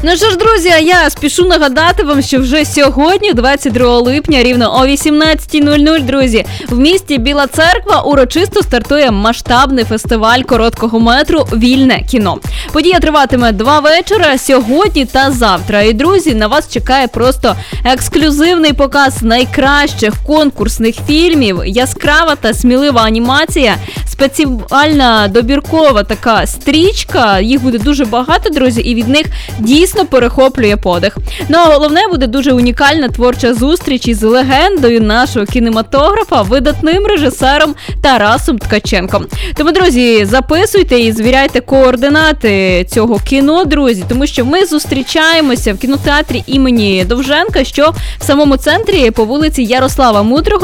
Ну що ж, друзі, а я спішу нагадати вам, що вже сьогодні, 22 липня, рівно о 18:00, друзі, в місті Біла Церква урочисто стартує масштабний фестиваль короткого метру «Вільне кіно». Подія триватиме 2 вечора, сьогодні та завтра. І, друзі, на вас чекає просто ексклюзивний показ найкращих конкурсних фільмів, яскрава та смілива анімація, спеціальна добіркова така стрічка, їх буде дуже багато, друзі, і від них дійсно перехоплює подих. Ну а головне, буде дуже унікальна творча зустріч із легендою нашого кінематографа, видатним режисером Тарасом Ткаченком. Тому, друзі, записуйте і звіряйте координати цього кіно, друзі, тому що ми зустрічаємося в кінотеатрі імені Довженка, що в самому центрі по вулиці Ярослава Мудрого,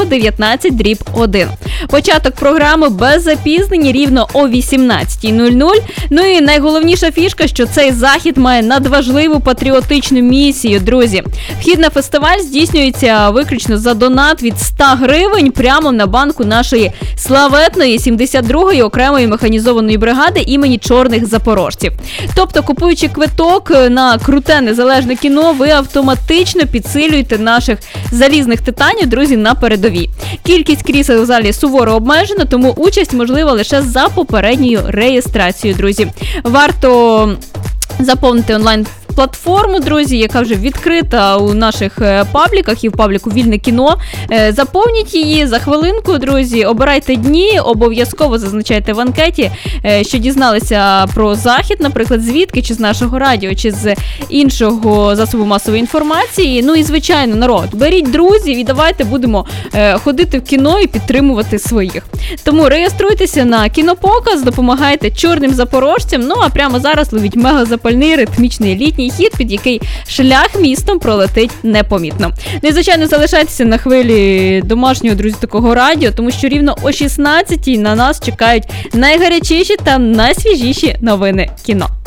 19/1. Початок програми без запізнень рівно о 18:00. Ну і найголовніша фішка, що цей захід має надважливу патріотичну місію, друзі. Вхід на фестиваль здійснюється виключно за донат від 100 гривень прямо на банку нашої славетної 72-ї окремої механізованої бригади імені Чорних Запорожців. Тобто, купуючи квиток на круте незалежне кіно, ви автоматично підсилюєте наших залізних титанів, друзі, на передовій. Кількість крісел у залі суворо обмежена, тому участь можлива лише за попередньою реєстрацією, друзі. Варто заповнити онлайн-платформу, друзі, яка вже відкрита у наших пабліках і в пабліку «Вільне кіно». Заповніть її за хвилинку, друзі, обирайте дні, обов'язково зазначайте в анкеті, що дізналися про захід, наприклад, звідки, чи з нашого радіо, чи з іншого засобу масової інформації. Ну і, звичайно, народ, беріть друзів і давайте будемо ходити в кіно і підтримувати своїх. Тому реєструйтеся на кінопоказ, допомагайте чорним запорожцям, ну а прямо зараз ловіть мегазапальний ритмічний літній хіт, під який шлях містом пролетить непомітно. Ну і, звичайно, залишайтеся на хвилі домашнього, друзі, такого радіо, тому що рівно о 16-й на нас чекають найгарячіші та найсвіжіші новини кіно.